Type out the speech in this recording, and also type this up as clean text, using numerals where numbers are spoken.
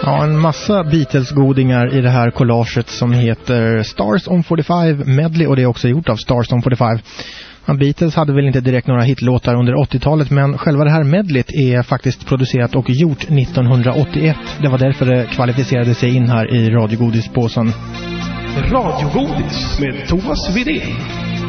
Ja, en massa Beatles-godingar i det här collaget som heter Stars on 45 Medley, och det är också gjort av Stars on 45. Beatles hade väl inte direkt några hitlåtar under 80-talet, men själva det här medlet är faktiskt producerat och gjort 1981. Det var därför det kvalificerade sig in här i radiogodispåsen. Radiogodis med Thomas Widén.